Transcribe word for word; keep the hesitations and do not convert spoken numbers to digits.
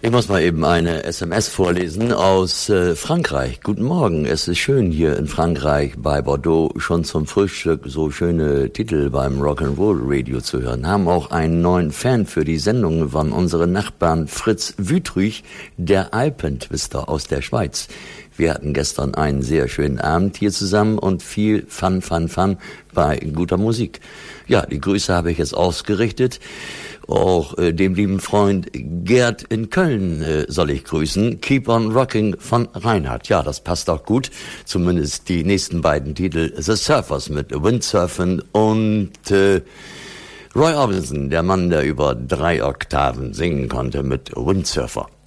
Ich muss mal eben eine S M S vorlesen aus äh, Frankreich. Guten Morgen, es ist schön hier in Frankreich bei Bordeaux schon zum Frühstück so schöne Titel beim Rock'n'Roll Radio zu hören. Haben auch einen neuen Fan für die Sendung von unseren Nachbarn Fritz Wütrich, der Alpentwister aus der Schweiz. Wir hatten gestern einen sehr schönen Abend hier zusammen und viel Fun, Fun, Fun bei guter Musik. Ja, die Grüße habe ich jetzt ausgerichtet. Auch äh, dem lieben Freund Gerd in Köln äh, soll ich grüßen. Keep on Rocking von Reinhard. Ja, das passt auch gut. Zumindest die nächsten beiden Titel. The Surfers mit Windsurfen und äh, Roy Orbison, der Mann, der über drei Oktaven singen konnte mit Windsurfer.